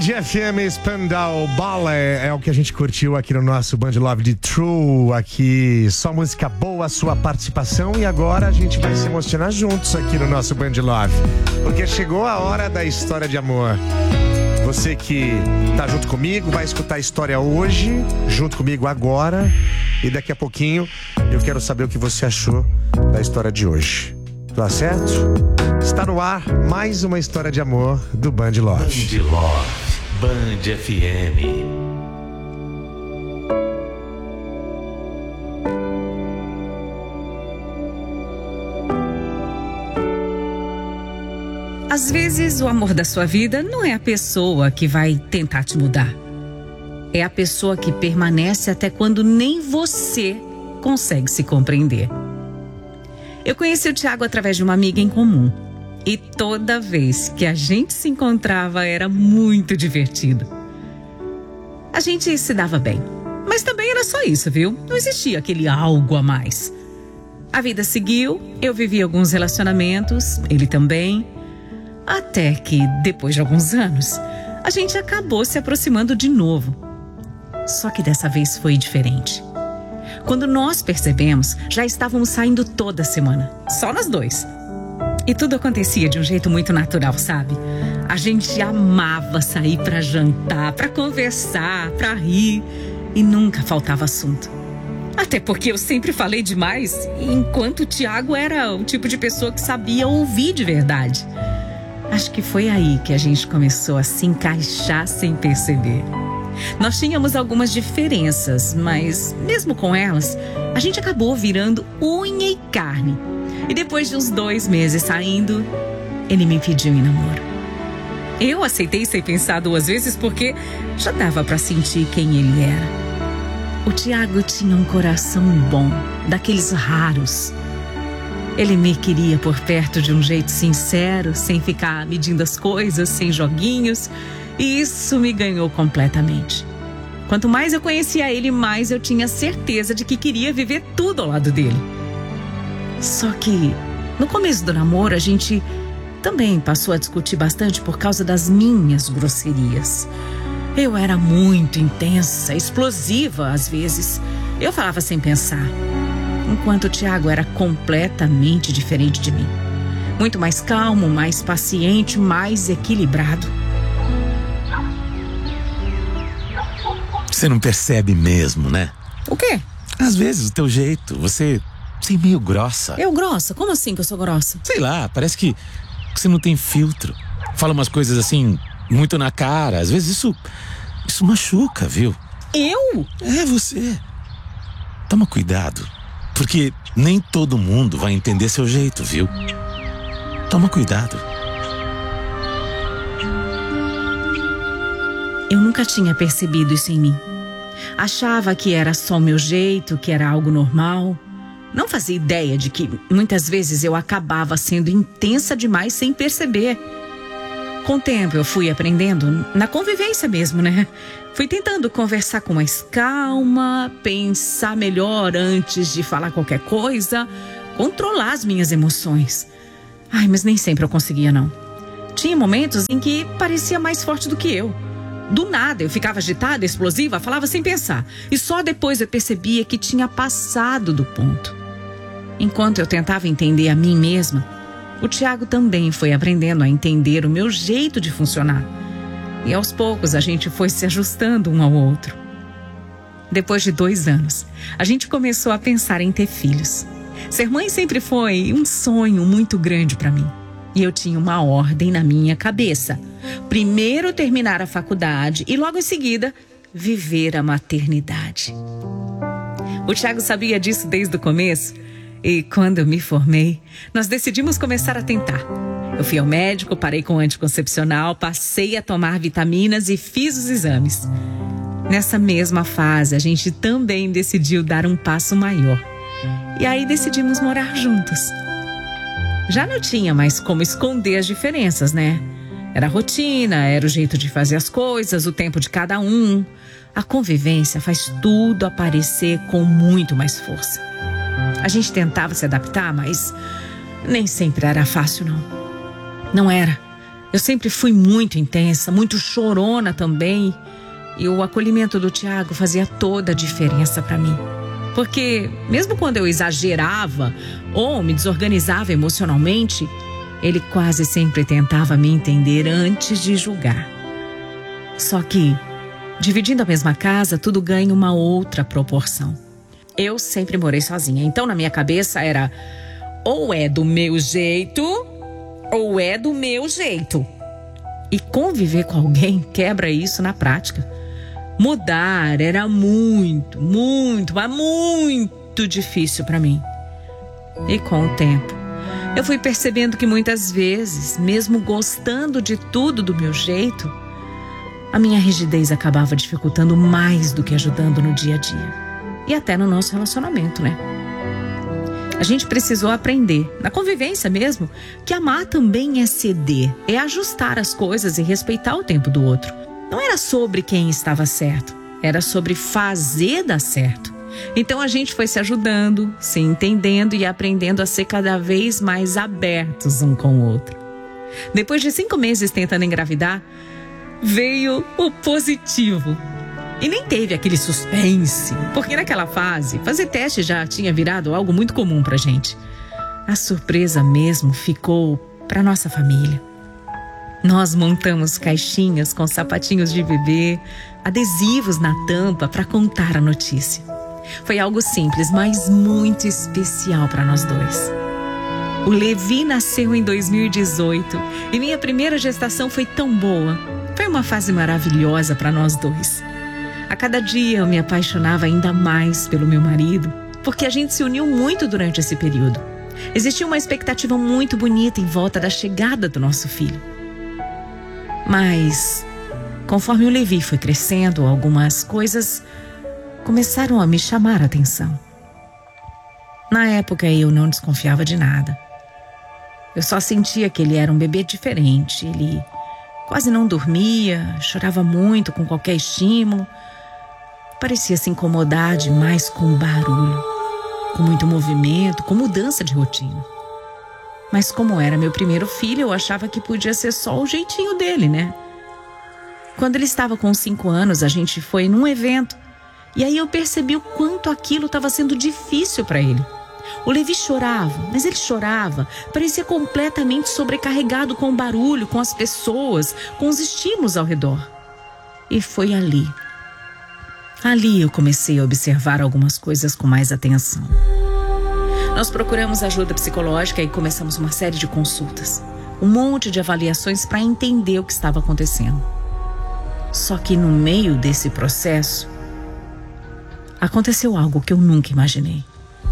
Band FM Spandau Ballet é o que a gente curtiu aqui no nosso Band Love de True. Aqui só música boa, sua participação. E agora a gente vai se emocionar juntos aqui no nosso Band Love, porque chegou a hora da história de amor. Você que tá junto comigo vai escutar a história hoje, junto comigo agora. E daqui a pouquinho eu quero saber o que você achou da história de hoje. Tá certo? Está no ar mais uma história de amor do Band Love. Band Love, Band FM. Às vezes o amor da sua vida não é a pessoa que vai tentar te mudar. É a pessoa que permanece até quando nem você consegue se compreender. Eu conheci o Thiago através de uma amiga em comum. E toda vez que a gente se encontrava era muito divertido. A gente se dava bem. Mas também era só isso, viu? Não existia aquele algo a mais. A vida seguiu, eu vivi alguns relacionamentos, ele também. Até que, depois de alguns anos, a gente acabou se aproximando de novo. Só que dessa vez foi diferente. Quando nós percebemos, já estávamos saindo toda semana, só nós dois. E tudo acontecia de um jeito muito natural, sabe? A gente amava sair pra jantar, pra conversar, pra rir. E nunca faltava assunto. Até porque eu sempre falei demais, enquanto o Thiago era o tipo de pessoa que sabia ouvir de verdade. Acho que foi aí que a gente começou a se encaixar sem perceber. Nós tínhamos algumas diferenças, mas mesmo com elas, a gente acabou virando unha e carne. E depois de uns 2 meses saindo, ele me pediu em namoro. Eu aceitei sem pensar 2 vezes porque já dava pra sentir quem ele era. O Thiago tinha um coração bom, daqueles raros. Ele me queria por perto de um jeito sincero, sem ficar medindo as coisas, sem joguinhos. E isso me ganhou completamente. Quanto mais eu conhecia ele, mais eu tinha certeza de que queria viver tudo ao lado dele. Só que, no começo do namoro, a gente também passou a discutir bastante por causa das minhas grosserias. Eu era muito intensa, explosiva às vezes. Eu falava sem pensar. Enquanto o Thiago era completamente diferente de mim. Muito mais calmo, mais paciente, mais equilibrado. Você não percebe mesmo, né? O quê? Às vezes o teu jeito, você é meio grossa. Eu grossa? Como assim que eu sou grossa? Sei lá, parece que você não tem filtro. Fala umas coisas assim, muito na cara. Às vezes isso machuca, viu? Eu? É você. Toma cuidado, porque nem todo mundo vai entender seu jeito, viu? Toma cuidado. Eu nunca tinha percebido isso em mim. Achava que era só o meu jeito, que era algo normal. Não fazia ideia de que muitas vezes eu acabava sendo intensa demais sem perceber. Com o tempo eu fui aprendendo, na convivência mesmo, né? Fui tentando conversar com mais calma, pensar melhor antes de falar qualquer coisa, controlar as minhas emoções. Ai, mas nem sempre eu conseguia, não. Tinha momentos em que parecia mais forte do que eu. Do nada, eu ficava agitada, explosiva, falava sem pensar. E só depois eu percebia que tinha passado do ponto. Enquanto eu tentava entender a mim mesma, o Thiago também foi aprendendo a entender o meu jeito de funcionar. E aos poucos a gente foi se ajustando um ao outro. Depois de 2 anos, a gente começou a pensar em ter filhos. Ser mãe sempre foi um sonho muito grande para mim. E eu tinha uma ordem na minha cabeça. Primeiro terminar a faculdade e logo em seguida viver a maternidade. O Thiago sabia disso desde o começo e quando eu me formei, nós decidimos começar a tentar. Eu fui ao médico, parei com o anticoncepcional, passei a tomar vitaminas e fiz os exames. Nessa mesma fase, a gente também decidiu dar um passo maior. E aí decidimos morar juntos. Já não tinha mais como esconder as diferenças, né? Era a rotina, era o jeito de fazer as coisas, o tempo de cada um. A convivência faz tudo aparecer com muito mais força. A gente tentava se adaptar, mas nem sempre era fácil, não. Não era. Eu sempre fui muito intensa, muito chorona também. E o acolhimento do Tiago fazia toda a diferença para mim. Porque mesmo quando eu exagerava ou me desorganizava emocionalmente, ele quase sempre tentava me entender antes de julgar. Só que, dividindo a mesma casa, tudo ganha uma outra proporção. Eu sempre morei sozinha, então na minha cabeça era ou é do meu jeito ou é do meu jeito. E conviver com alguém quebra isso na prática. Mudar era muito difícil para mim. E com o tempo, eu fui percebendo que muitas vezes, mesmo gostando de tudo do meu jeito, a minha rigidez acabava dificultando mais do que ajudando no dia a dia. E até no nosso relacionamento, né? A gente precisou aprender, na convivência mesmo, que amar também é ceder, é ajustar as coisas e respeitar o tempo do outro. Não era sobre quem estava certo, era sobre fazer dar certo. Então a gente foi se ajudando, se entendendo e aprendendo a ser cada vez mais abertos um com o outro. Depois de 5 meses tentando engravidar, veio o positivo. E nem teve aquele suspense, porque naquela fase, fazer teste já tinha virado algo muito comum pra gente. A surpresa mesmo ficou pra nossa família. Nós montamos caixinhas com sapatinhos de bebê, adesivos na tampa para contar a notícia. Foi algo simples, mas muito especial para nós dois. O Levi nasceu em 2018 e minha primeira gestação foi tão boa. Foi uma fase maravilhosa para nós dois. A cada dia eu me apaixonava ainda mais pelo meu marido, porque a gente se uniu muito durante esse período. Existia uma expectativa muito bonita em volta da chegada do nosso filho. Mas, conforme o Levi foi crescendo, algumas coisas começaram a me chamar a atenção. Na época eu não desconfiava de nada. Eu só sentia que ele era um bebê diferente. Ele quase não dormia, chorava muito com qualquer estímulo. Parecia se incomodar demais com barulho, com muito movimento, com mudança de rotina. Mas como era meu primeiro filho, eu achava que podia ser só o jeitinho dele, né? Quando ele estava com 5 anos, a gente foi num evento. E aí eu percebi o quanto aquilo estava sendo difícil para ele. O Levi chorava, mas ele chorava, parecia completamente sobrecarregado com o barulho, com as pessoas, com os estímulos ao redor. E foi ali eu comecei a observar algumas coisas com mais atenção. Nós procuramos ajuda psicológica e começamos uma série de consultas. Um monte de avaliações para entender o que estava acontecendo. Só que no meio desse processo, aconteceu algo que eu nunca imaginei.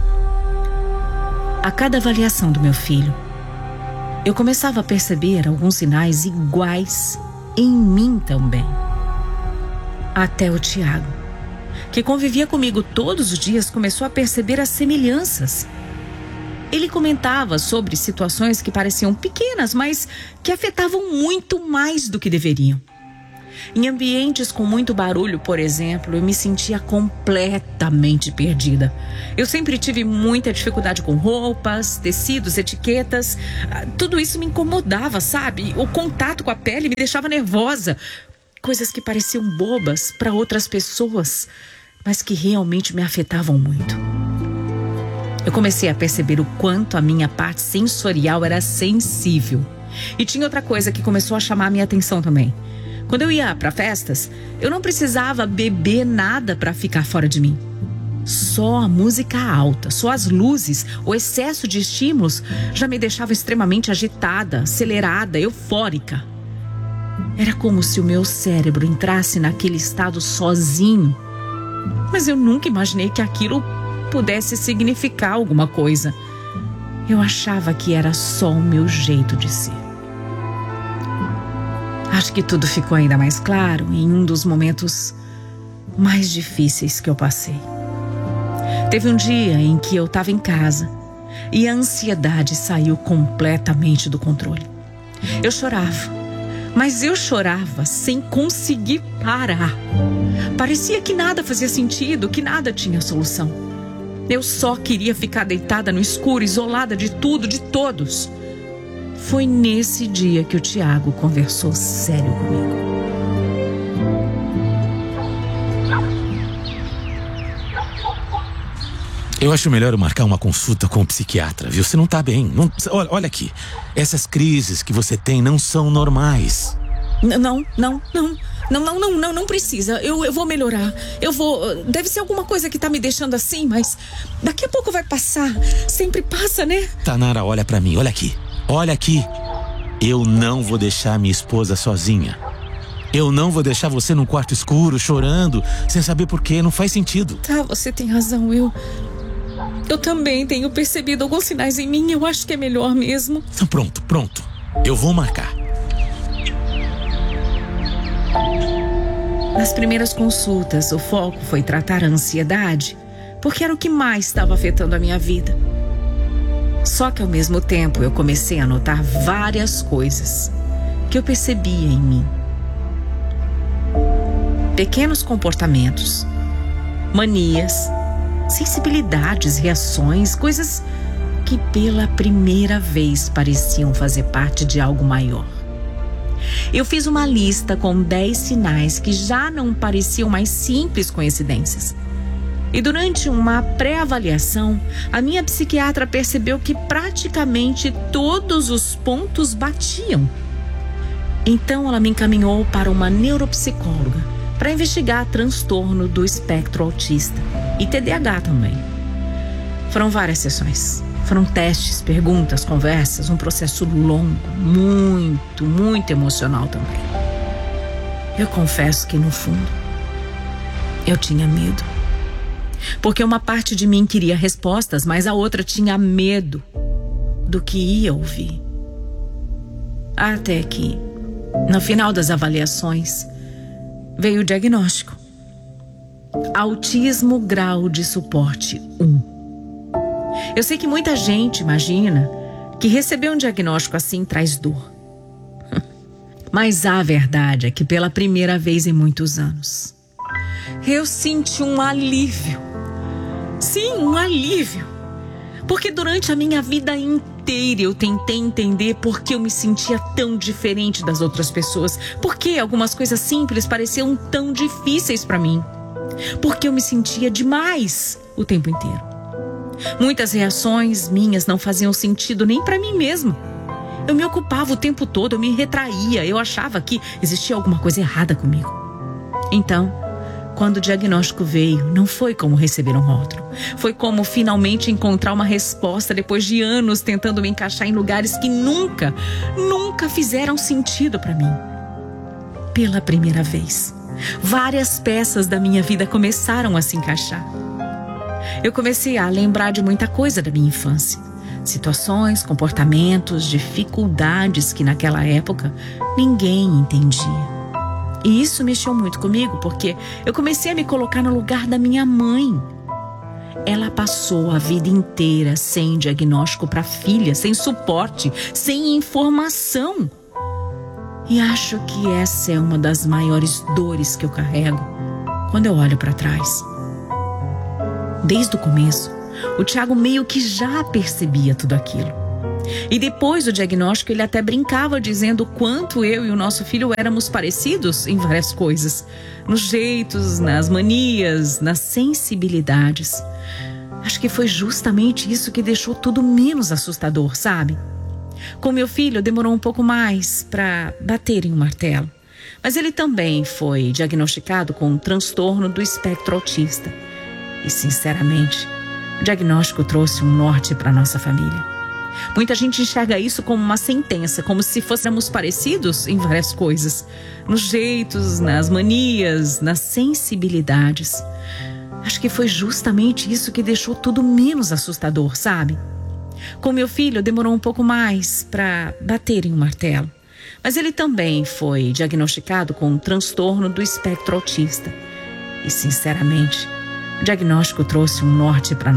A cada avaliação do meu filho, eu começava a perceber alguns sinais iguais em mim também. Até o Tiago, que convivia comigo todos os dias, começou a perceber as semelhanças. Ele comentava sobre situações que pareciam pequenas, mas que afetavam muito mais do que deveriam. Em ambientes com muito barulho, por exemplo, eu me sentia completamente perdida. Eu sempre tive muita dificuldade com roupas, tecidos, etiquetas. Tudo isso me incomodava, sabe? O contato com a pele me deixava nervosa. Coisas que pareciam bobas para outras pessoas, mas que realmente me afetavam muito. Eu comecei a perceber o quanto a minha parte sensorial era sensível. E tinha outra coisa que começou a chamar a minha atenção também. Quando eu ia para festas, eu não precisava beber nada para ficar fora de mim. Só a música alta, só as luzes, o excesso de estímulos já me deixava extremamente agitada, acelerada, eufórica. Era como se o meu cérebro entrasse naquele estado sozinho. Mas eu nunca imaginei que aquilo pudesse significar alguma coisa. Eu achava que era só o meu jeito de ser. Acho que tudo ficou ainda mais claro em um dos momentos mais difíceis que eu passei. Teve um dia em que eu estava em casa e a ansiedade saiu completamente do controle. Eu chorava, mas eu chorava sem conseguir parar. Parecia que nada fazia sentido, que nada tinha solução. Eu só queria ficar deitada no escuro, isolada de tudo, de todos. foi nesse dia que o Tiago conversou sério comigo. Eu acho melhor eu marcar uma consulta com o psiquiatra, viu? Você não tá bem. Olha aqui. Essas crises que você tem não são normais. Não precisa. Eu vou melhorar. Deve ser alguma coisa que tá me deixando assim, mas daqui a pouco vai passar. Sempre passa, né? Tanara, olha pra mim, olha aqui. Olha aqui. Eu não vou deixar minha esposa sozinha. Eu não vou deixar você num quarto escuro, chorando, sem saber por quê. Não faz sentido. Tá, você tem razão. Eu também tenho percebido alguns sinais em mim. Eu acho que é melhor mesmo. Então pronto. Eu vou marcar. Nas primeiras consultas, o foco foi tratar a ansiedade, porque era o que mais estava afetando a minha vida. Só que ao mesmo tempo eu comecei a notar várias coisas que eu percebia em mim. Pequenos comportamentos, manias, sensibilidades, reações, coisas que pela primeira vez pareciam fazer parte de algo maior. Eu fiz uma lista com 10 sinais que já não pareciam mais simples coincidências. E durante uma pré-avaliação, a minha psiquiatra percebeu que praticamente todos os pontos batiam. Então ela me encaminhou para uma neuropsicóloga para investigar transtorno do espectro autista e TDAH também. Foram várias sessões. Foram testes, perguntas, conversas, um processo longo, muito emocional também. Eu confesso que no fundo, eu tinha medo. Porque uma parte de mim queria respostas, mas a outra tinha medo do que ia ouvir. Até que, no final das avaliações, veio o diagnóstico. Autismo grau de suporte 1. Eu sei que muita gente imagina que receber um diagnóstico assim traz dor. Mas a verdade é que pela primeira vez em muitos anos, eu senti um alívio. Sim, um alívio. Porque durante a minha vida inteira eu tentei entender por que eu me sentia tão diferente das outras pessoas. Por que algumas coisas simples pareciam tão difíceis para mim. Porque eu me sentia demais o tempo inteiro. Muitas reações minhas não faziam sentido nem para mim mesma. Eu me ocupava o tempo todo, eu me retraía, eu achava que existia alguma coisa errada comigo. Então, quando o diagnóstico veio, não foi como receber um rótulo. Foi como finalmente encontrar uma resposta depois de anos tentando me encaixar em lugares que nunca fizeram sentido para mim. Pela primeira vez, várias peças da minha vida começaram a se encaixar. Eu comecei a lembrar de muita coisa da minha infância. Situações, comportamentos, dificuldades que naquela época ninguém entendia. E isso mexeu muito comigo porque eu comecei a me colocar no lugar da minha mãe. Ela passou a vida inteira sem diagnóstico para filha, sem suporte, sem informação. E acho que essa é uma das maiores dores que eu carrego quando eu olho para trás. Desde o começo, o Tiago meio que já percebia tudo aquilo. E depois do diagnóstico, ele até brincava dizendo quanto eu e o nosso filho éramos parecidos em várias coisas. Nos jeitos, nas manias, nas sensibilidades. Acho que foi justamente isso que deixou tudo menos assustador, sabe? Com meu filho, demorou um pouco mais para bater em um martelo. Mas ele também foi diagnosticado com um transtorno do espectro autista. E, sinceramente, o diagnóstico trouxe um norte para nossa família. Muita gente enxerga isso como uma sentença, como se fôssemos parecidos em várias coisas. Nos jeitos, nas manias, nas sensibilidades. Acho que foi justamente isso que deixou tudo menos assustador, sabe? Com meu filho, demorou um pouco mais para bater em um martelo. Mas ele também foi diagnosticado com um transtorno do espectro autista. E, sinceramente, o diagnóstico trouxe um norte para